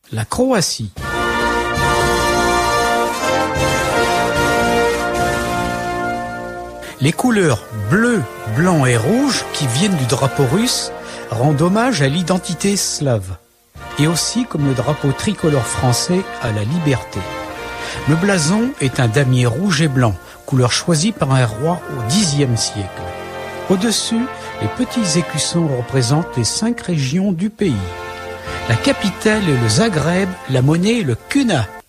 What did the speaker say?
la Croatie. Les couleurs bleu, blanc et rouge qui viennent du drapeau russe rendent hommage à l'identité slave et aussi, comme le drapeau tricolore français, à la liberté. Le blason est un damier rouge et blanc, couleur choisie par un roi au Xe siècle. Au-dessus, les petits écussons représentent les 5 régions du pays. La capitale est le Zagreb, la monnaie est le kuna.